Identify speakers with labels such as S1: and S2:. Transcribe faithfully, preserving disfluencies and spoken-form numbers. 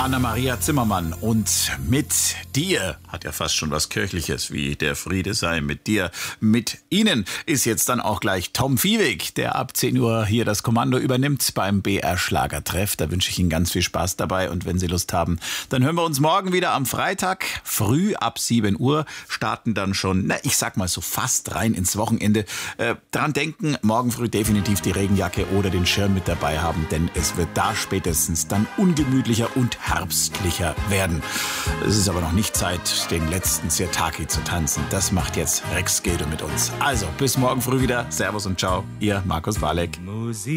S1: Anna-Maria Zimmermann. Und mit dir hat ja fast schon was Kirchliches, wie der Friede sei mit dir. Mit Ihnen ist jetzt dann auch gleich Tom Viehweg, der ab zehn Uhr hier das Kommando übernimmt beim B R Schlagertreff. Da wünsche ich Ihnen ganz viel Spaß dabei. Und wenn Sie Lust haben, dann hören wir uns morgen wieder am Freitag früh ab sieben Uhr. Starten dann schon, na, ich sag mal so fast rein ins Wochenende. Äh, dran denken, morgen früh definitiv die Regenjacke oder den Schirm mit dabei haben, denn es wird da spätestens dann ungemütlicher und herbstlicher werden. Es ist aber noch nicht Zeit, den letzten Sirtaki zu tanzen. Das macht jetzt Rex Gildo mit uns. Also, bis morgen früh wieder. Servus und ciao. Ihr Markus Walek. Musik.